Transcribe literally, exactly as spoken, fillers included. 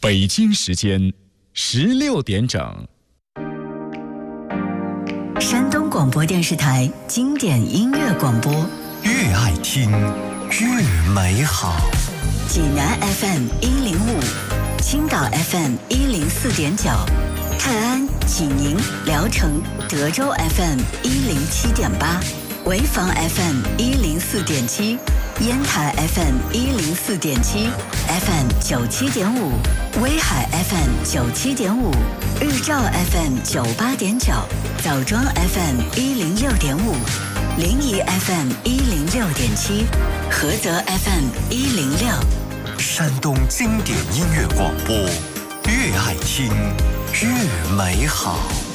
北京时间十六点整。 山东广播电视台经典音乐广播， 越爱听越美好。 济南 F M 一零五，青岛 F M 一零四点九，泰安、济宁、聊城、德州 F M 一零七点八，潍坊 F M 一零四点七，烟台 F M 一零四点七 ，F M 九七点五，威海 F M 九七点五，日照 F M 九八点九，枣庄 F M 一零六点五，临沂 F M 一零六点七，菏泽 F M 一零六。 山东经典音乐广播，越爱听越美好。